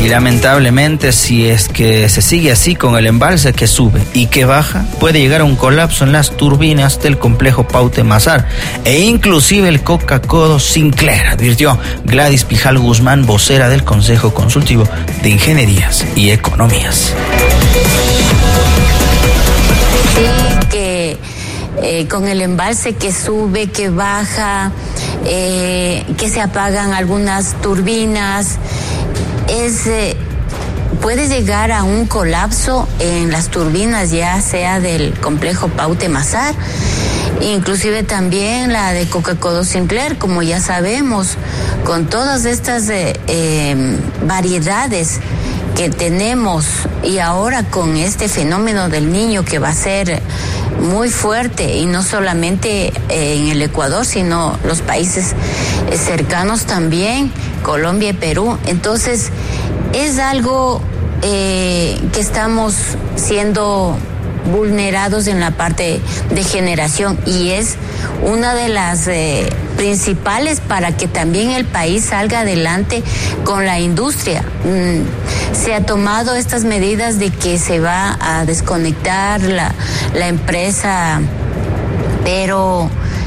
Y lamentablemente, si es que se sigue así con el embalse que sube y que baja, puede llegar a un colapso en las turbinas del complejo Paute-Mazar e inclusive el Coca-Codo Sinclair, advirtió Gladys Pijal Guzmán, vocera del Consejo Consultivo de Ingenierías y Economías. Sí, que con el embalse que sube, que baja, que se apagan algunas turbinas, puede llegar a un colapso en las turbinas, ya sea del complejo Paute-Mazar, inclusive también la de Coca-Codo Sinclair, como ya sabemos, con todas estas variedades que tenemos, y ahora con este fenómeno del Niño que va a ser muy fuerte, y no solamente en el Ecuador, sino los países cercanos también, Colombia y Perú. Entonces es algo que estamos siendo vulnerados en la parte de generación, y es una de las principales para que también el país salga adelante con la industria. Se ha tomado estas medidas de que se va a desconectar la empresa, pero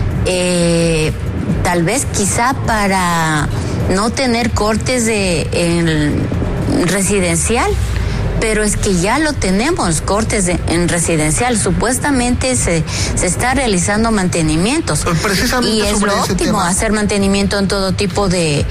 tal vez quizá para no tener cortes en residencial, pero es que ya lo tenemos, cortes en residencial. Supuestamente se está realizando mantenimientos. Y es lo óptimo, hacer mantenimiento en todo tipo del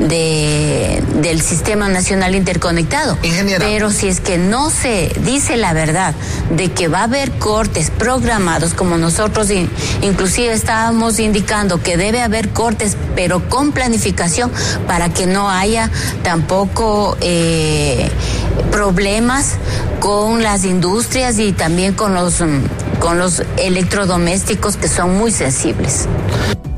Sistema Nacional Interconectado. Ingeniera. Pero si es que no se dice la verdad de que va a haber cortes programados, como nosotros inclusive estábamos indicando que debe haber cortes, pero con planificación, para que no haya tampoco problemas con las industrias y también con los electrodomésticos, que son muy sensibles.